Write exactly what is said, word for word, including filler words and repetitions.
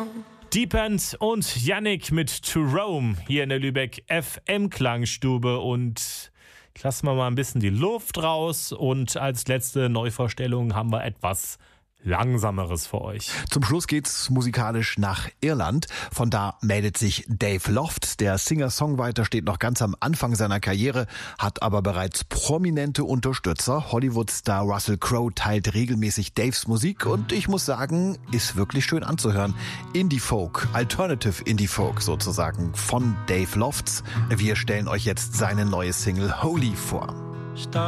Deep End und Yannick mit To Roam hier in der Lübeck F M-Klangstube und ich lasse mal ein bisschen die Luft raus und als letzte Neuvorstellung haben wir etwas Langsameres für euch. Zum Schluss geht's musikalisch nach Irland. Von da meldet sich Dave Loft. Der Singer-Songwriter steht noch ganz am Anfang seiner Karriere, hat aber bereits prominente Unterstützer. Hollywood-Star Russell Crowe teilt regelmäßig Daves Musik und ich muss sagen, ist wirklich schön anzuhören. Indie-Folk, Alternative Indie-Folk sozusagen von Dave Lofts. Wir stellen euch jetzt seine neue Single Holy vor.